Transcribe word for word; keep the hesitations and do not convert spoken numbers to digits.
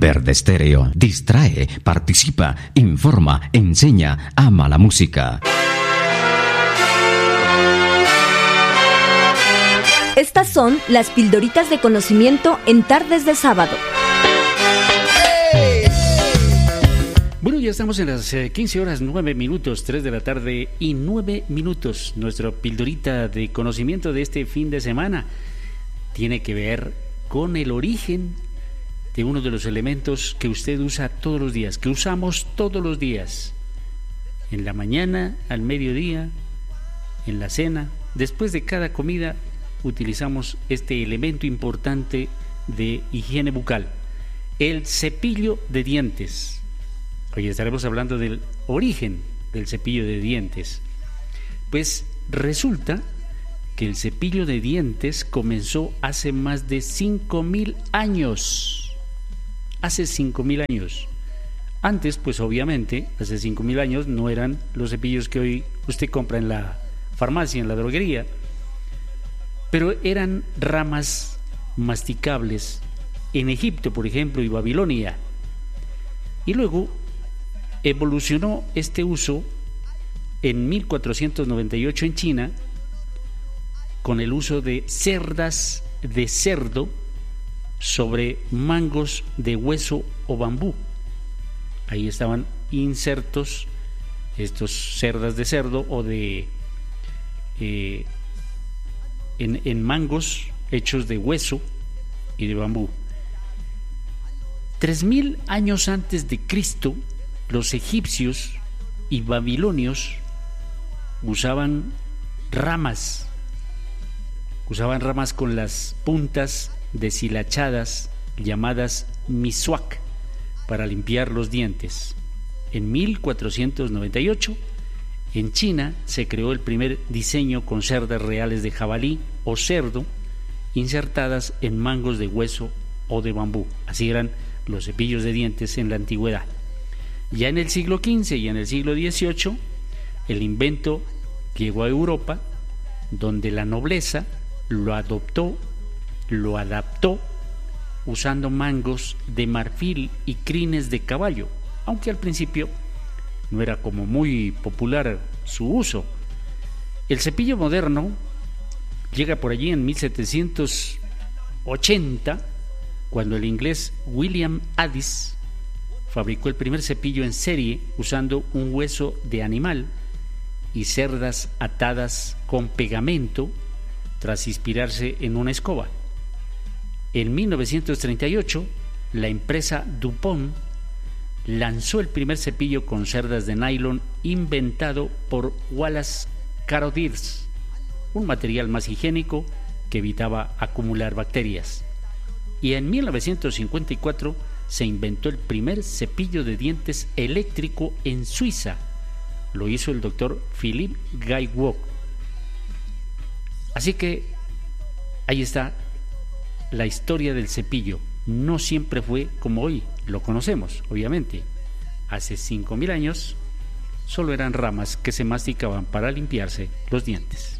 Verde Estéreo. Distrae, participa, informa, enseña, ama la música. Estas son las pildoritas de conocimiento en Tardes de Sábado. Bueno, ya estamos en las quince horas, nueve minutos, tres de la tarde y nueve minutos. Nuestra pildorita de conocimiento de este fin de semana tiene que ver con el origen de uno de los elementos que usted usa todos los días, que usamos todos los días, en la mañana, al mediodía, en la cena, después de cada comida, utilizamos este elemento importante de higiene bucal, el cepillo de dientes. Hoy estaremos hablando del origen del cepillo de dientes. Pues resulta que el cepillo de dientes comenzó hace más de cinco mil años. Hace cinco mil años. Antes, pues obviamente, hace cinco mil años no eran los cepillos que hoy usted compra en la farmacia, en la droguería, pero eran ramas masticables en Egipto, por ejemplo, y Babilonia. Y luego evolucionó este uso en mil cuatrocientos noventa y ocho en China con el uso de cerdas de cerdo sobre mangos de hueso o bambú. Ahí estaban insertos estos cerdas de cerdo o de eh, en, en mangos hechos de hueso y de bambú. Tres mil años antes de Cristo, los egipcios y babilonios usaban ramas, usaban ramas con las puntas deshilachadas llamadas miswak para limpiar los dientes. En mil cuatrocientos noventa y ocho, en China se creó el primer diseño con cerdas reales de jabalí o cerdo insertadas en mangos de hueso o de bambú. Así eran los cepillos de dientes en la antigüedad. Ya en el siglo quince y en el siglo dieciocho, el invento llegó a Europa, donde la nobleza lo adoptó, lo adaptó, usando mangos de marfil y crines de caballo, aunque al principio no era como muy popular su uso. El cepillo moderno llega por allí en mil setecientos ochenta, cuando el inglés William Addis fabricó el primer cepillo en serie usando un hueso de animal y cerdas atadas con pegamento tras inspirarse en una escoba. En mil novecientos treinta y ocho, la empresa DuPont lanzó el primer cepillo con cerdas de nylon inventado por Wallace Carothers, un material más higiénico que evitaba acumular bacterias. Y en mil novecientos cincuenta y cuatro se inventó el primer cepillo de dientes eléctrico en Suiza. Lo hizo el doctor Philippe Guyot. Así que ahí está la historia del cepillo. No siempre fue como hoy lo conocemos, obviamente. Hace cinco mil años solo eran ramas que se masticaban para limpiarse los dientes.